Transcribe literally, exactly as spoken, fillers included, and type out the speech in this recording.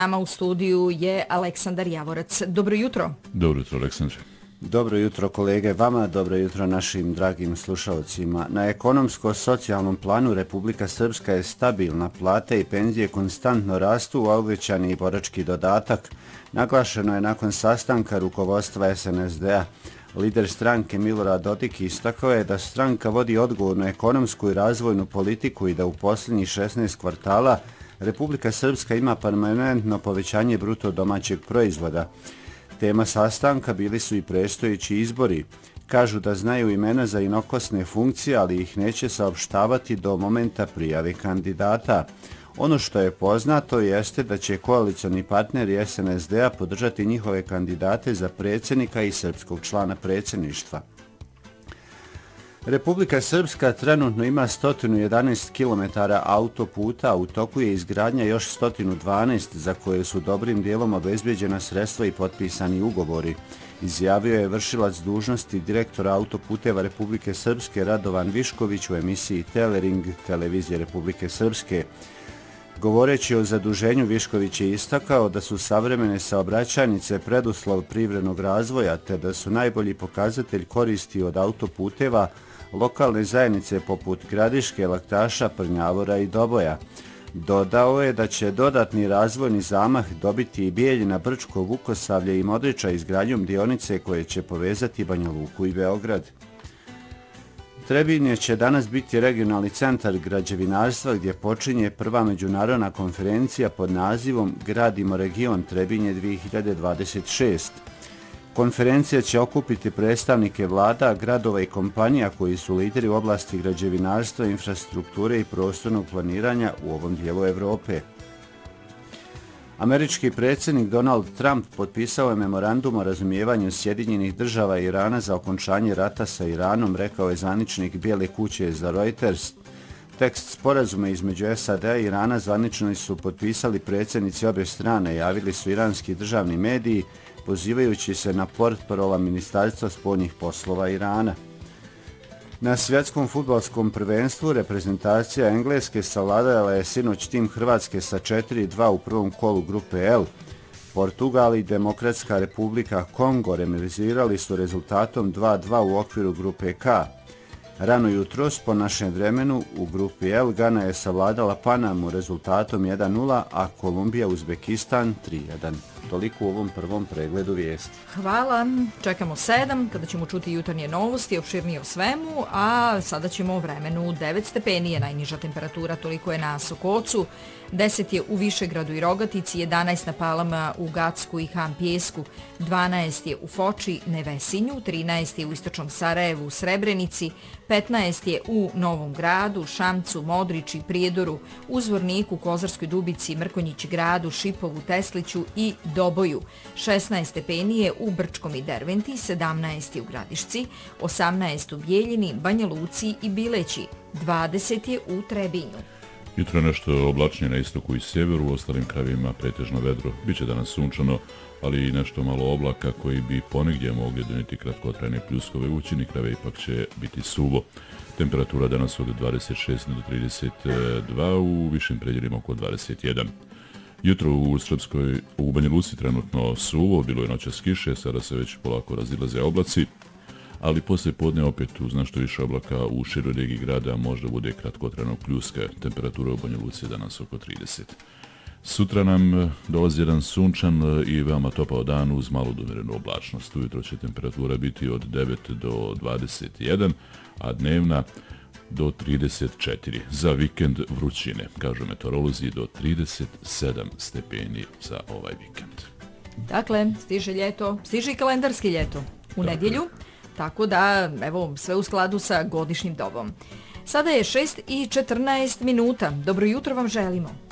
Nama u studiju je Aleksandar Javorac. Dobro jutro. Dobro jutro, Aleksandar. Dobro jutro kolege, vama dobro jutro našim dragim slušalcima. Na ekonomsko-socijalnom planu Republika Srpska je stabilna, plate i penzije konstantno rastu, a uvećani i borački dodatak naglašeno je nakon sastanka rukovodstva es en es de a. Lider stranke Milorad Dodik istakao je da stranka vodi odgovornu ekonomsku i razvojnu politiku i da u posljednjih šesnaest kvartala Republika Srpska ima permanentno povećanje bruto domaćeg proizvoda. Tema sastanka bili su i predstojeći izbori. Kažu da znaju imena za inokosne funkcije, ali ih neće saopštavati do momenta prijave kandidata. Ono što je poznato jeste da će koalicioni partneri es en es de a podržati njihove kandidate za predsjednika i srpskog člana predsjedništva. Republika Srpska trenutno ima sto jedanaest kilometara autoputa, a u toku je izgradnja još sto dvanaest za koje su dobrim dijelom obezbeđena sredstva i potpisani ugovori. Izjavio je vršilac dužnosti direktora autoputeva Republike Srpske Radovan Višković u emisiji Telering televizije Republike Srpske. Govoreći o zaduženju, Višković je istakao da su savremene saobraćajnice preduslov privrednog razvoja, te da su najbolji pokazatelj koristi od autoputeva lokalne zajednice poput Gradiške, Laktaša, Prnjavora i Doboja. Dodao je da će dodatni razvojni zamah dobiti i Bijeljina, Brčko, Vukosavlje i Modriča izgradnjom dionice koje će povezati Banja Luku i Beograd. Trebinje će danas biti regionalni centar građevinarstva gdje počinje prva međunarodna konferencija pod nazivom Gradimo region Trebinje dvije hiljade dvadeset šest. Konferencija će okupiti predstavnike vlada, gradova i kompanija koji su lideri u oblasti građevinarstva, infrastrukture i prostornog planiranja u ovom dijelu Evrope. Američki predsjednik Donald Trump potpisao je memorandum o razumijevanju Sjedinjenih država i Irana za okončanje rata sa Iranom, rekao je zvaničnik Bijele kuće za Reuters. Tekst sporazuma između es a de a i Irana zvanično su potpisali predsjednici obje strane, javili su iranski državni mediji, pozivajući se na portparola Ministarstva spoljnih poslova Irana. Na svjetskom fudbalskom prvenstvu reprezentacija Engleske savladala je sinoć tim Hrvatske sa četiri dva u prvom kolu grupe L. Portugal i Demokratska republika Kongo remizirali su rezultatom dva dva u okviru grupe K. Rano jutros po našem vremenu u grupi L Gana je savladala Panamu rezultatom jedan nula, a Kolumbija Uzbekistan tri jedan. Toliko u ovom prvom pregledu vijesti. Hvala. Čekamo sedam, kada ćemo čuti jutarnje novosti, opširnije o svemu, a sada ćemo o vremenu. devet stepeni je najniža temperatura, toliko je na Sokocu, deset je u Višegradu i Rogatici, jedanaest na Palama, u Gacku i Han Pjesku, dvanaest je u Foči, Nevesinju, trinaest je u Istočnom Sarajevu, Srebrenici, petnaest je u Novom Gradu, Šamcu, Modriči, Prijedoru, u Zvorniku, Kozarskoj Dubici, Mrkonjić Gradu, Šipovu, Tesliću i Doboju, šesnaest stepeni je u Brčkom i Derventi, sedamnaest je u Gradišci, osamnaest u Bijeljini, Banja Luci i Bileći, dvadeset je u Trebinju. Jutro je nešto oblačnije na istoku i sjeveru, u ostalim krajevima pretežno vedro. Biće danas sunčano, ali i nešto malo oblaka koji bi ponegdje mogli donijeti kratkotrajne pljuskove. U većini krajeva ipak će biti suvo. Temperatura danas od dvadeset šest do trideset dva, u višim predjelima oko dvadeset jedan. Jutro u Srpskoj, u Banja Luci trenutno suvo, bilo je noćas kiše, sada se već polako razilaze oblaci, ali poslije podne opet uz nešto više oblaka u široj regiji grada možda bude kratkotrajnog pljuska. Temperatura u Banja Luci je danas oko trideset. Sutra nam dolazi jedan sunčan i veoma topao dan uz malu do umjerenu oblačnost. Ujutro će temperatura biti od devet do dvadeset jedan, a dnevna do trideset četiri. Za vikend vrućine, kažu meteorolozi, do trideset sedam stepeni za ovaj vikend. Dakle, stiže ljeto, stiže i kalendarski ljeto u nedjelju, tako da, evo, sve u skladu sa godišnjim dobom. Sada je šest i četrnaest minuta. Dobro jutro vam želimo.